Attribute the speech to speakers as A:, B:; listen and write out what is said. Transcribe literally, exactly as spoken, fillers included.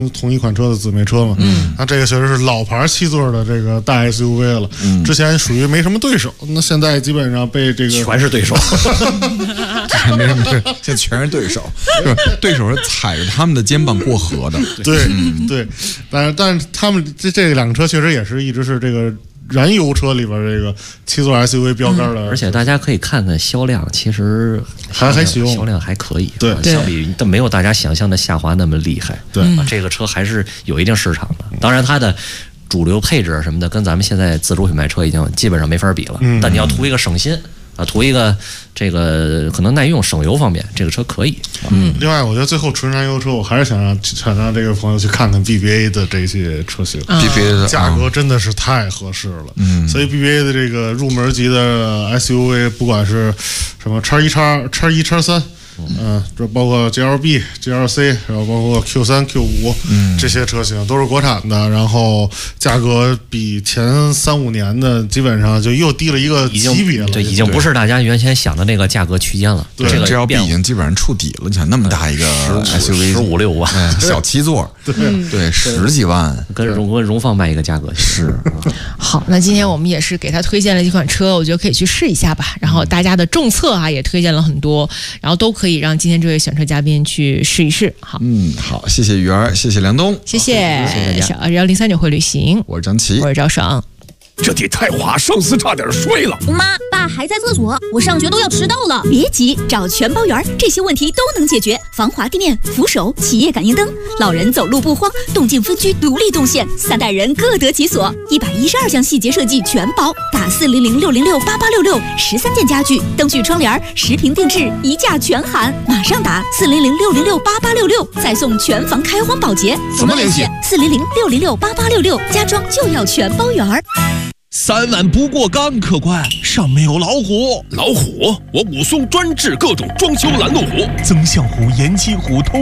A: 同一款车的姊妹车嘛，嗯，那这个确实是老牌七座的这个大 S U V 了，嗯，之前属于没什么对手，那现在基本上被这个
B: 全是对手，
C: 没什么对，现在全是对手，就是对手是踩着他们的肩膀过河的，
A: 对、嗯、对，但是但是他们这这两个车确实也是一直是这个燃油车里边这个七座 S U V 标杆的、嗯，
B: 而且大家可以看看销量，其实
A: 还还行，
B: 销量还可以，
A: 对，
B: 啊、相比但没有大家想象的下滑那么厉害，
A: 对、
B: 啊，这个车还是有一定市场的。当然，它的主流配置什么的，跟咱们现在自主品牌车已经基本上没法比了。嗯、但你要图一个省心。啊，图一个这个可能耐用、省油方面，这个车可以。
A: 嗯，另外，我觉得最后纯燃油车，我还是想让想让这个朋友去看看 B B A 的这些车型、
C: 嗯、，B B A 的
A: 价格真的是太合适了。
C: 嗯，
A: 所以 B B A 的这个入门级的 S U V， 不管是什么叉一叉、叉一叉三。嗯，这包括 G L B、G L C， 然后包括 Q 三、Q 五，嗯，这些车型都是国产的，然后价格比前三五年的基本上就又低了一个级别了，
B: 对，已经不是大家原先想的那个价格区间了。
C: 对，这个 G L B 已经基本上触底了，你想那么大一个 S U V，
B: 十五六万，
C: 哎、小七座，
A: 对
C: 对，十几万，
B: 跟荣跟荣放卖一个价格
C: 是。
D: 好，那今天我们也是给他推荐了几款车，我觉得可以去试一下吧。然后大家的众策啊也推荐了很多，然后都可以让今天这位选车嘉宾去试一试。好，
C: 嗯，好，谢谢鱼儿，谢谢梁东，
D: 谢谢小二幺零三九会旅行，
C: 我是张琪，
D: 我是赵爽。
E: 这地太滑，上司差点摔了。
F: 妈，爸还在厕所，我上学都要迟到了。别急，找全包园，这些问题都能解决。防滑地面、扶手、企业感应灯，老人走路不慌，动静分区独立动线，三代人各得其所。一百一十二项细节设计全包，打四零零六零六八八六六，十三件家具、灯具、窗帘，十平定制，一价全含。马上打四零零六零六八八六六，再送全房开荒保洁。
E: 怎么联系？
F: 四零零六零六八八六六，家装就要全包园。
E: 三碗不过冈，客官，上面有老虎。老虎？我武松专治各种装修拦路虎，曾相虎、延吉虎、偷